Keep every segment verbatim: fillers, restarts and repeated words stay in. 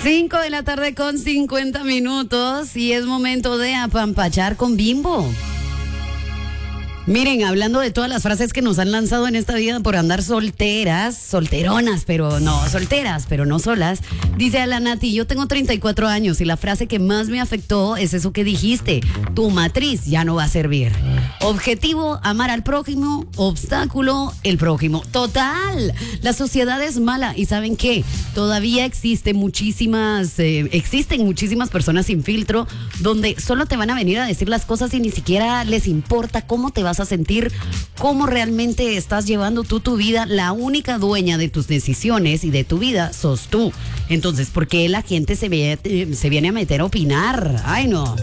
cinco de la tarde con cincuenta minutos y es momento de apampachar con Bimbo. Miren, hablando de todas las frases que nos han lanzado en esta vida por andar solteras, solteronas, pero no, solteras, pero no solas, dice a la Nati, yo tengo treinta y cuatro años y la frase que más me afectó es eso que dijiste, tu matriz ya no va a servir. Objetivo, amar al prójimo, obstáculo, el prójimo. Total, la sociedad es mala y ¿saben qué? Todavía existe muchísimas, eh, existen muchísimas personas sin filtro donde solo te van a venir a decir las cosas y ni siquiera les importa cómo te vas a sentir, cómo realmente estás llevando tú tu vida. La única dueña de tus decisiones y de tu vida sos tú. Entonces, ¿por qué la gente se, ve, se viene a meter a opinar? Ay, no.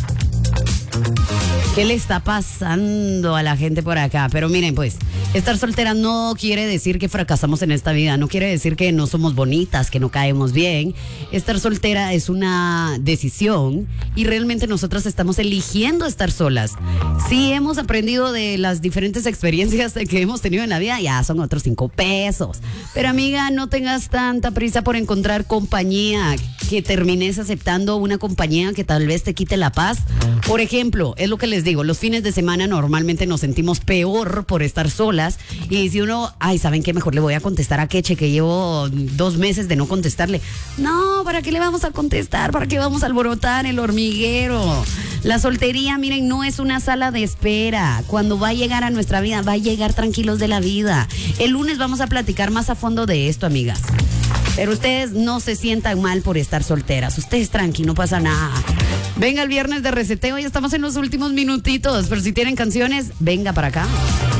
¿Qué le está pasando a la gente por acá? Pero miren, pues, estar soltera no quiere decir que fracasamos en esta vida, no quiere decir que no somos bonitas, que no caemos bien. Estar soltera es una decisión y realmente nosotras estamos eligiendo estar solas. Sí hemos aprendido de las diferentes experiencias que hemos tenido en la vida, ya son otros cinco pesos. Pero amiga, no tengas tanta prisa por encontrar compañía, que termines aceptando una compañía que tal vez te quite la paz. Por ejemplo, es lo que les digo, los fines de semana normalmente nos sentimos peor por estar solas y si uno, ay, ¿saben qué? Mejor le voy a contestar a Queche que llevo dos meses de no contestarle. No, ¿para qué le vamos a contestar? ¿Para qué vamos a alborotar el hormiguero? La soltería, miren, no es una sala de espera. Cuando va a llegar a nuestra vida, va a llegar tranquilos de la vida. El lunes vamos a platicar más a fondo de esto, amigas. Pero ustedes no se sientan mal por estar solteras. Ustedes tranqui, no pasa nada. Venga el viernes de reseteo, ya estamos en los últimos minutitos. Pero si tienen canciones, venga para acá.